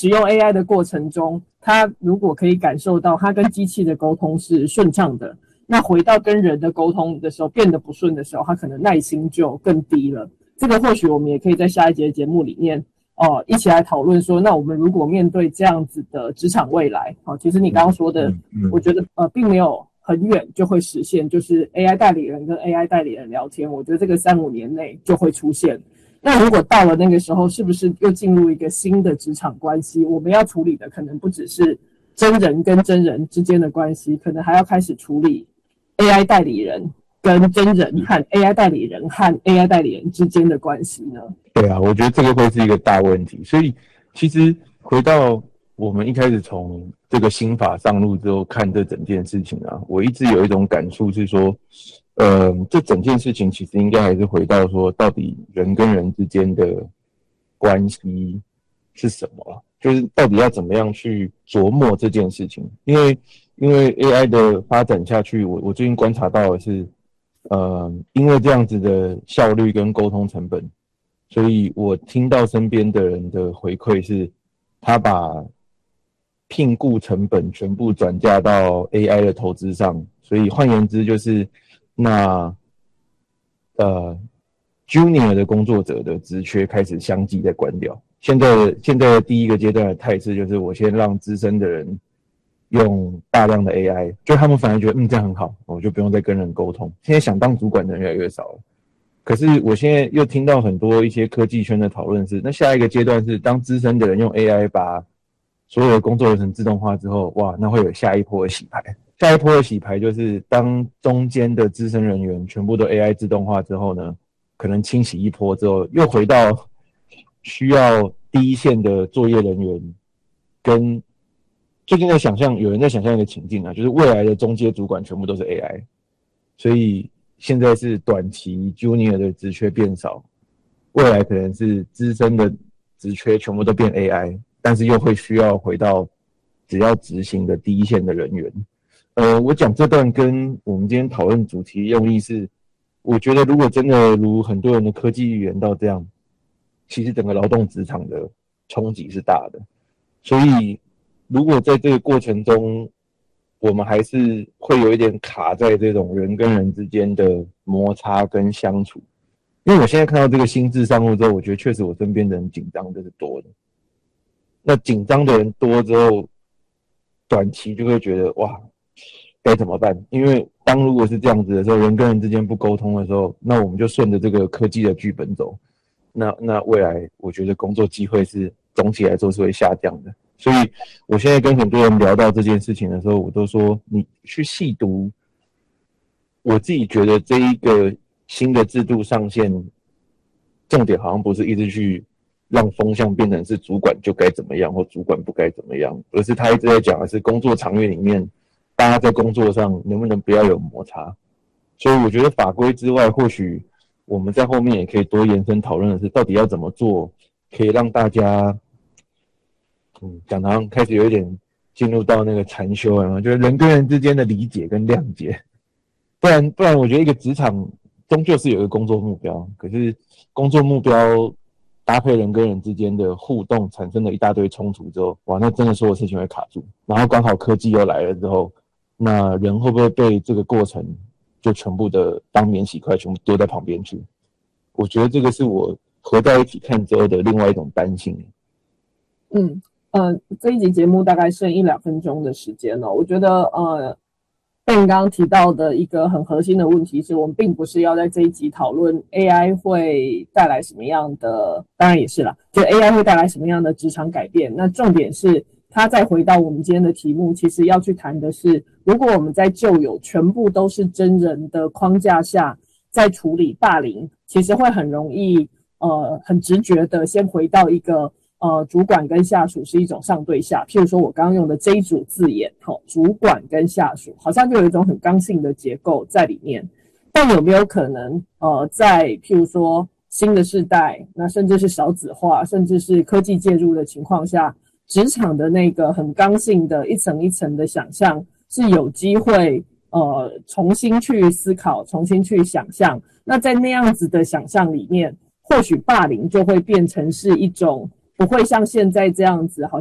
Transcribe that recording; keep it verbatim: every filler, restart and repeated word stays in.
使用 A I 的过程中，他如果可以感受到他跟机器的沟通是顺畅的，那回到跟人的沟通的时候变得不顺的时候，他可能耐心就更低了。这个或许我们也可以在下一节节目里面哦、呃，一起来讨论说，那我们如果面对这样子的职场未来，好、哦，其实你刚刚说的，嗯嗯、我觉得呃并没有很远就会实现，就是 A I 代理人跟 A I 代理人聊天，我觉得这个三五年内就会出现。那如果到了那个时候，是不是又进入一个新的职场关系？我们要处理的可能不只是真人跟真人之间的关系，可能还要开始处理 A I 代理人跟真人和 A I 代理人和 A I 代理人之间的关系呢？ 对啊，我觉得这个会是一个大问题。所以其实回到我们一开始从这个新法上路之后看这整件事情啊，我一直有一种感触是说，呃，这整件事情其实应该还是回到说，到底人跟人之间的关系是什么？就是到底要怎么样去琢磨这件事情？因为因为 A I 的发展下去，我我最近观察到的是，呃，因为这样子的效率跟沟通成本，所以我听到身边的人的回馈是，他把聘雇成本全部转嫁到 A I 的投资上，所以换言之就是，那呃 Junior 的工作者的职缺开始相继在关掉。现在现在的第一个阶段的态势就是，我先让资深的人用大量的 A I， 就他们反而觉得嗯这样很好，我就不用再跟人沟通。现在想当主管的人越来越少了。可是我现在又听到很多一些科技圈的讨论是，那下一个阶段是当资深的人用 A I 把所有的工作流程自动化之后，哇，那会有下一波的洗牌。下一波的洗牌就是当中间的资深人员全部都 A I 自动化之后呢，可能清洗一波之后，又回到需要第一线的作业人员跟最近在想象，有人在想象一个情境啊，就是未来的中阶主管全部都是 A I， 所以现在是短期 Junior 的职缺变少，未来可能是资深的职缺全部都变 A I， 但是又会需要回到只要执行的第一线的人员。呃，我讲这段跟我们今天讨论主题用意是，我觉得如果真的如很多人的科技预言到这样，其实整个劳动职场的冲击是大的。所以如果在这个过程中，我们还是会有一点卡在这种人跟人之间的摩擦跟相处。因为我现在看到这个新制上路之后，我觉得确实我身边的人紧张的是多的。那紧张的人多之后，短期就会觉得哇，该怎么办？因为当如果是这样子的时候，人跟人之间不沟通的时候，那我们就顺着这个科技的剧本走。那那未来我觉得工作机会是总体来说是会下降的。所以我现在跟很多人聊到这件事情的时候，我都说你去细读。我自己觉得这一个新的制度上线，重点好像不是一直去让风向变成是主管就该怎么样或主管不该怎么样，而是他一直在讲的是工作场域里面大家在工作上能不能不要有摩擦。所以我觉得法规之外，或许我们在后面也可以多延伸讨论的是，到底要怎么做可以让大家嗯，讲得好像开始有一点进入到那个禅修了，就是人跟人之间的理解跟谅解。不然不然我觉得一个职场终究是有一个工作目标，可是工作目标搭配人跟人之间的互动产生了一大堆冲突之后，哇，那真的所有事情会卡住。然后刚好科技又来了之后，那人会不会被这个过程就全部的当免洗块全部丢在旁边去？我觉得这个是我合在一起看之后的另外一种担心。 嗯呃，这一集节目大概剩一两分钟的时间了、哦，我觉得呃。Ben 刚刚提到的一个很核心的问题是，我们并不是要在这一集讨论 A I 会带来什么样的，当然也是啦，就 A I 会带来什么样的职场改变。那重点是，它再回到我们今天的题目，其实要去谈的是，如果我们在旧有全部都是真人的框架下，在处理霸凌，其实会很容易，呃，很直觉的先回到一个。呃，主管跟下属是一种上对下，譬如说我刚刚用的这一组字眼，好，主管跟下属，好像就有一种很刚性的结构在里面。但有没有可能，呃，在譬如说新的世代，那甚至是少子化，甚至是科技介入的情况下，职场的那个很刚性的一层一层的想象，是有机会呃重新去思考，重新去想象。那在那样子的想象里面，或许霸凌就会变成是一种。不会像现在这样子，好